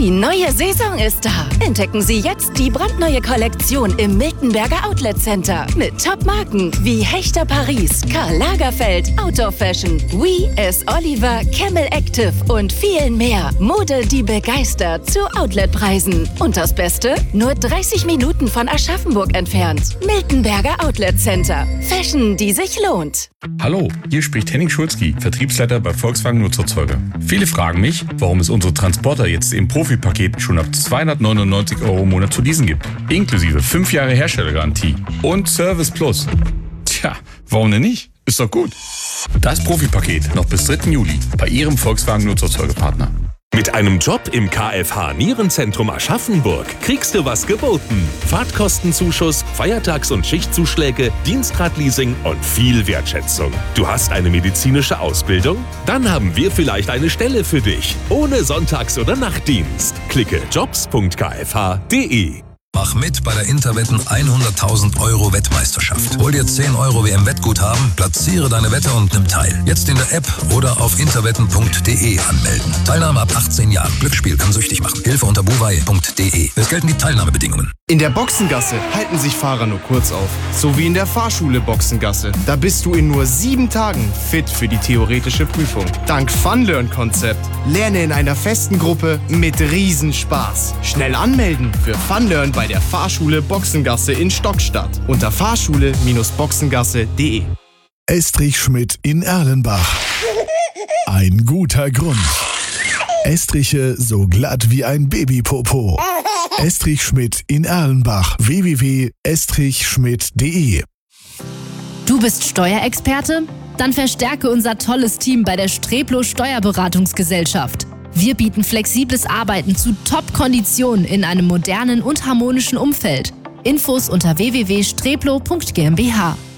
Die neue Saison ist da. Entdecken Sie jetzt die brandneue Kollektion im Miltenberger Outlet Center. Mit Top-Marken wie Hechter Paris, Karl Lagerfeld, Outdoor Fashion, Oui, S. Oliver, Camel Active und vielen mehr. Mode, die begeistert zu Outletpreisen. Und das Beste? Nur 30 Minuten von Aschaffenburg entfernt. Miltenberger Outlet Center. Fashion, die sich lohnt. Hallo, hier spricht Henning Schulzki, Vertriebsleiter bei Volkswagen Nutzerzeuger. Viele fragen mich, warum es unsere Transporter jetzt im Profipaket schon ab 299 € im Monat zu leasen gibt. Inklusive 5 Jahre Herstellergarantie und Service Plus. Tja, warum denn nicht? Ist doch gut. Das Profipaket noch bis 3. Juli bei Ihrem Volkswagen Nutzerzeugerpartner. Mit einem Job im KFH Nierenzentrum Aschaffenburg kriegst du was geboten. Fahrtkostenzuschuss, Feiertags- und Schichtzuschläge, Dienstradleasing und viel Wertschätzung. Du hast eine medizinische Ausbildung? Dann haben wir vielleicht eine Stelle für dich. Ohne Sonntags- oder Nachtdienst. Klicke jobs.kfh.de. Mach mit bei der Interwetten 100.000 € Wettmeisterschaft. Hol dir 10 € WM-Wettguthaben, platziere deine Wette und nimm teil. Jetzt in der App oder auf interwetten.de anmelden. Teilnahme ab 18 Jahren. Glücksspiel kann süchtig machen. Hilfe unter buwei.de. Es gelten die Teilnahmebedingungen. In der Boxengasse halten sich Fahrer nur kurz auf. So wie in der Fahrschule Boxengasse. Da bist du in nur 7 Tagen fit für die theoretische Prüfung. Dank Funlearn-Konzept. Lerne in einer festen Gruppe mit Riesenspaß. Schnell anmelden für Funlearn bei der Fahrschule Boxengasse in Stockstadt unter fahrschule-boxengasse.de. Estrich Schmidt in Erlenbach. Ein guter Grund. Estriche so glatt wie ein Babypopo. Estrich Schmidt in Erlenbach. www.estrichschmidt.de. Du bist Steuerexperte? Dann verstärke unser tolles Team bei der Streplo Steuerberatungsgesellschaft. Wir bieten flexibles Arbeiten zu Top-Konditionen in einem modernen und harmonischen Umfeld. Infos unter www.streplo.gmbH.